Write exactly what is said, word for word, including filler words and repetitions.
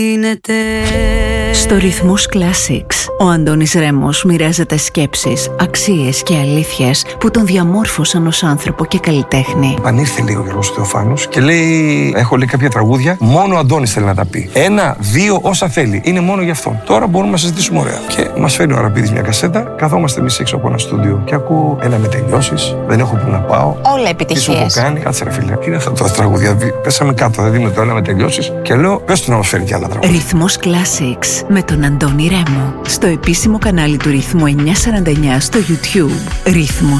Στο Ρυθμός Classics, ο Αντώνης Ρέμος μοιράζεται σκέψεις, αξίες και αλήθειες που τον διαμόρφωσαν ως άνθρωπο και καλλιτέχνη. Πανήρθε λίγο ο Γιώργος Θεοφάνους και λέει: έχω λέει κάποια τραγούδια, μόνο ο Αντώνης θέλει να τα πει. Ένα, δύο, όσα θέλει. Είναι μόνο για αυτόν. Τώρα μπορούμε να συζητήσουμε ωραία. Και μας φέρνει ο Αραπίδης μια κασέτα, καθόμαστε εμείς έξω από ένα στούντιο και ακούω: έλα με τελειώσεις, δεν έχω που να πάω. Όλα επιτυχίες. Τι σου έχω κάνει, κάτσε ρε φίλε. Είναι αυτά τα τραγούδια. Πέσαμε κάτω, δεν δίνουμε το έλα με τελειώσεις. Και λέω: πες του να μας φέρει κι άλλα τραγούδια. Ρυθμός Classics με τον Αντώνη Ρέμο. Στο επίσημο κανάλι του Ρυθμού εννιακόσια σαράντα εννιά στο YouTube. Ρυθμός